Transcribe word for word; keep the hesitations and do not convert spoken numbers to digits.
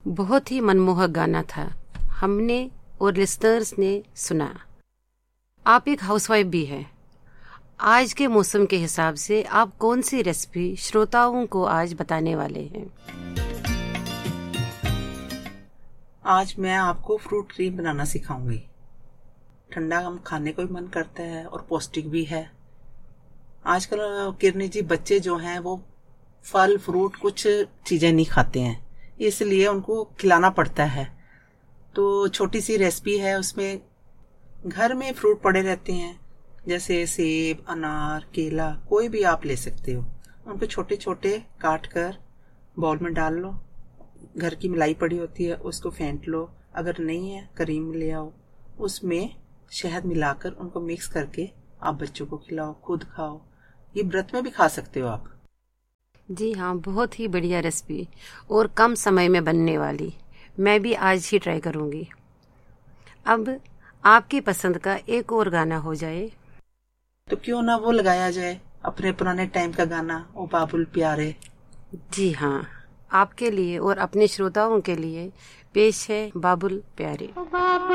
बहुत ही मनमोहक गाना था। हमने और लिसनर्स ने सुना। आप एक हाउसवाइफ भी हैं। आज के मौसम के हिसाब से आप कौन सी रेसिपी श्रोताओं को आज बताने वाले हैं? आज मैं आपको फ्रूट क्रीम बनाना सिखाऊंगी। ठंडा हम खाने को भी मन करता है और पौष्टिक भी है। आजकल किरनी जी बच्चे जो हैं वो फल फ्रूट कुछ चीजें नहीं खाते हैं, इसलिए उनको खिलाना पड़ता है। तो छोटी सी रेसिपी है, उसमें घर में फ्रूट पड़े रहते हैं, जैसे सेब, अनार, केला, कोई भी आप ले सकते हो। उनको छोटे छोटे काट कर बाउल में डाल लो। घर की मलाई पड़ी होती है, उसको फेंट लो। अगर नहीं है, क्रीम ले आओ, उसमें शहद मिलाकर उनको मिक्स करके आप बच्चों को खिलाओ, खुद खाओ। ये व्रत में भी खा सकते हो आप। जी हाँ, बहुत ही बढ़िया रेसिपी और कम समय में बनने वाली। मैं भी आज ही ट्राई करूंगी। अब आपकी पसंद का एक और गाना हो जाए तो क्यों ना वो लगाया जाए, अपने पुराने टाइम का गाना, ओ बाबुल प्यारे। जी हाँ, आपके लिए और अपने श्रोताओं के लिए पेश है बाबुल प्यारे।